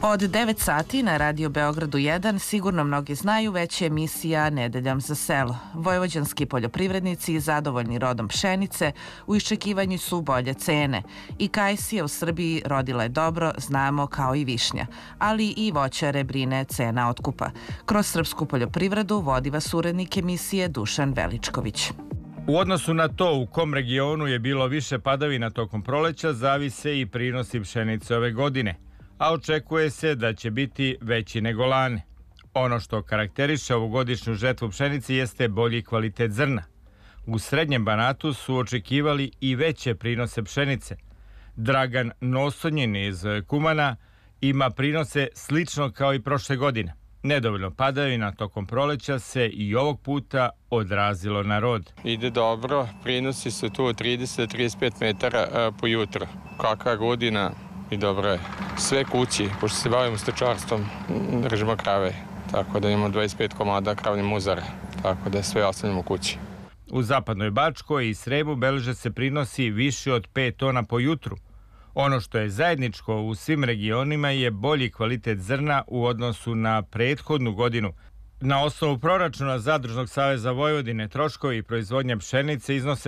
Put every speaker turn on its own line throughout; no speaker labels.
Od 9 sati na Radio Beogradu 1 sigurno mnogi znaju već je emisija Nedeljom za selo. Vojvođanski poljoprivrednici zadovoljni rodom pšenice u iščekivanju su bolje cene. I kajsija u Srbiji rodila je dobro, znamo, kao i višnja, ali i voćare brine cena otkupa. Kroz srpsku poljoprivredu vodi vas urednik emisije Dušan Veličković.
U odnosu na to u kom regionu je bilo više padavina tokom proleća, zavise i prinosi pšenice ove godine, a očekuje se da će biti veći nego lane. Ono što karakteriše ovogodišnju žetvu pšenice jeste bolji kvalitet zrna. U srednjem Banatu su očekivali i veće prinose pšenice. Dragan Nosonjin iz Kumana ima prinose slično kao i prošle godine. Nedovoljno padavina tokom proleća se i ovog puta odrazilo na rod.
Ide dobro, prinosi su tu 30-35 metara po jutru. Kakva godina i dobro je. Sve kući, pošto se bavimo stočarstvom, držimo krave. Tako da imamo 25 komada kravne muzare, tako da sve ostavljamo kući.
U zapadnoj Bačkoj i Sremu beleže se prinosi više od 5 tona po jutru. Ono što je zajedničko u svim regionima je bolji kvalitet zrna u odnosu na prethodnu godinu. Na osnovu proračuna Zadružnog saveza Vojvodine troškovi proizvodnje pšenice iznose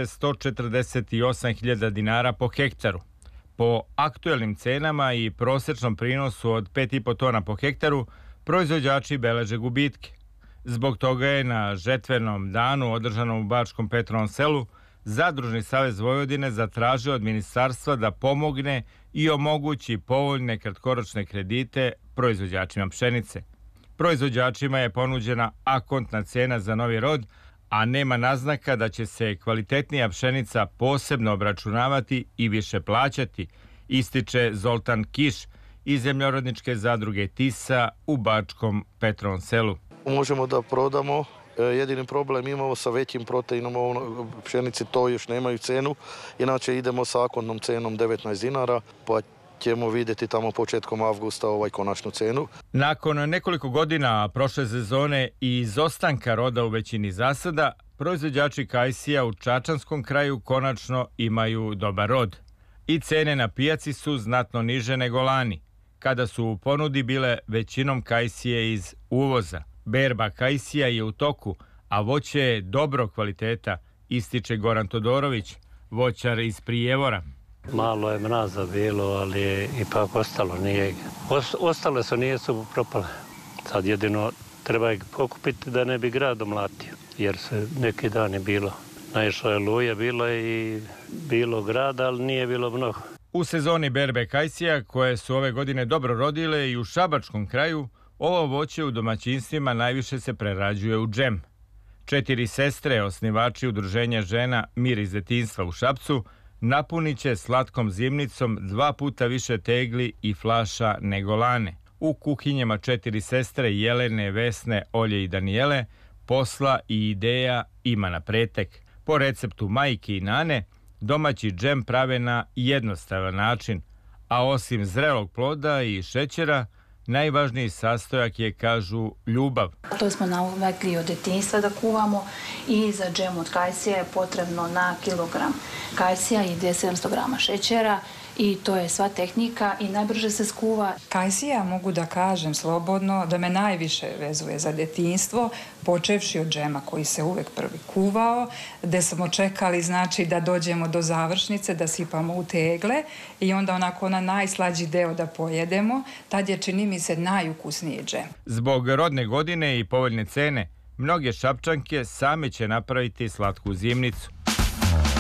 148.000 dinara po hektaru. Po aktuelnim cenama i prosečnom prinosu od 5,5 tona po hektaru, proizvođači beleže gubitke. Zbog toga je na žetvenom danu održanom u Bačkom Petrovom selu Zadružni savez Vojvodine zatražio od ministarstva da pomogne i omogući povoljne kratkoročne kredite proizvođačima pšenice. Proizvođačima je ponuđena akontna cena za novi rod, a nema naznaka da će se kvalitetnija pšenica posebno obračunavati i više plaćati, ističe Zoltan Kiš iz zemljoradničke zadruge Tisa u Bačkom Petrovom selu.
Možemo da prodamo. Jedini problem imamo sa većim proteinom pšenici, to još nemaju cenu. Inače idemo sa akontnom cenom 19 dinara, pa ćemo vidjeti tamo početkom avgusta konačnu cenu.
Nakon nekoliko godina prošle sezone i izostanka roda u većini zasada, proizvođači kajsija u Čačanskom kraju konačno imaju dobar rod. I cene na pijaci su znatno niže nego lani, kada su u ponudi bile većinom kajsije iz uvoza. Berba kajsija je u toku, a voće je dobro kvaliteta, ističe Goran Todorović, voćar iz Prijevora.
Malo je mraza bilo, ali je ipak ostalo. Ostale su, nije su propale. Sad jedino treba ih pokupiti da ne bi grad omlatio, jer se neki dan je bilo. Naišlo je luje, bilo je i bilo grada, ali nije bilo mnogo.
U sezoni berbe kajsija, koje su ove godine dobro rodile i u Šabačkom kraju, ovo voće u domaćinstvima najviše se prerađuje u džem. 4 sestre, osnivači udruženja žena Mir iz detinjstva u Šapcu, napunit će slatkom zimnicom 2 puta više tegli i flaša nego lane. U kuhinjama 4 sestre Jelene, Vesne, Olje i Danijele posla i ideja ima na pretek. Po receptu majke i Nane, domaći džem prave na jednostavan način, a osim zrelog ploda i šećera, najvažniji sastojak je, kažu, ljubav.
To smo navikli od detinjstva da kuvamo i za džem od kajsija je potrebno na kilogram kajsija i 700 grama šećera i to je sva tehnika i najbrže se skuva.
Kajsija, mogu da kažem slobodno, da me najviše vezuje za detinjstvo, počevši od džema koji se uvek prvi kuvao, gde smo čekali znači da dođemo do završnice, da sipamo u tegle i onda onako na najslađi deo da pojedemo, tad je, čini mi se, najukusniji džem.
Zbog rodne godine i povoljne cene, mnoge Šapčanke same će napraviti slatku zimnicu.